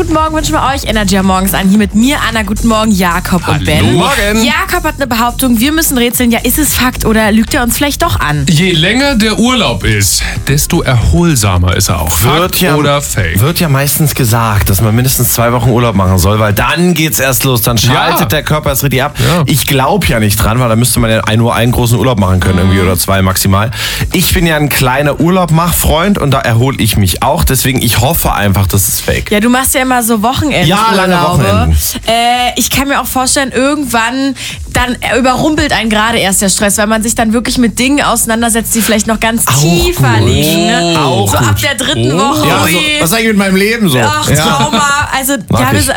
guten Morgen wünschen wir euch Energy am Morgens an. Hier mit mir, Anna. Guten Morgen, Jakob und Ben. Guten Morgen. Jakob hat eine Behauptung, wir müssen rätseln. Ja, ist es Fakt oder lügt er uns vielleicht doch an? Je länger der Urlaub ist, desto erholsamer ist er auch. Fakt oder Fake? Wird ja meistens gesagt, dass man mindestens 2 Wochen Urlaub machen soll, weil dann geht's erst los, dann schaltet der Körper erst richtig ab. Ja. Ich glaube ja nicht dran, weil da müsste man ja nur einen großen Urlaub machen können irgendwie oder 2 maximal. Ich bin ja ein kleiner Urlaubmachfreund und da erhole ich mich auch, deswegen ich hoffe einfach, das ist Fake. Ja, du machst ja immer so Wochenenden. Ja, lange Wochenenden. Ich kann mir auch vorstellen, irgendwann dann überrumpelt einen gerade erst der Stress, weil man sich dann wirklich mit Dingen auseinandersetzt, die vielleicht noch ganz tiefer liegen. Ne? Auch so gut. ab der 3. Woche. Ja, ui. was ist eigentlich mit meinem Leben so? Ach, Trauma. Also, Mag ich.